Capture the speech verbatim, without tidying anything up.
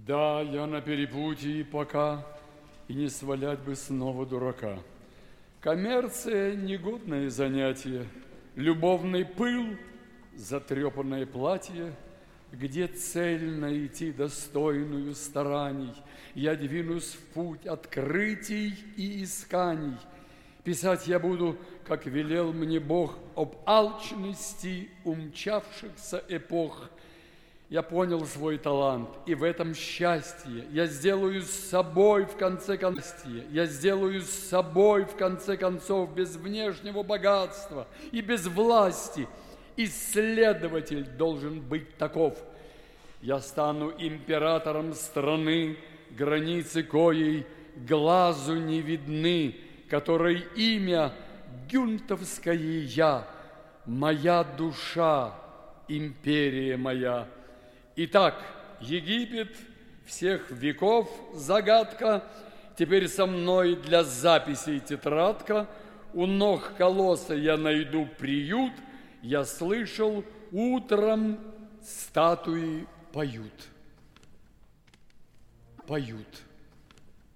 Да, я на перепутье пока, и не свалять бы снова дурака. Коммерция – негодное занятие, любовный пыл, затрепанное платье. Где цель найти достойную стараний? Я двинусь в путь открытий и исканий. Писать я буду, как велел мне Бог, об алчности умчавшихся эпох. Я понял свой талант, и в этом счастье. Я сделаю с собой в конце концов. Я сделаю с собой в конце концов без внешнего богатства и без власти. Исследователь должен быть таков. Я стану императором страны, границы коей глазу не видны, которой имя гюнтовское я, моя душа, империя моя. Итак, Египет всех веков загадка, теперь со мной для записей тетрадка. У ног колосса я найду приют. Я слышал, утром статуи поют. Поют.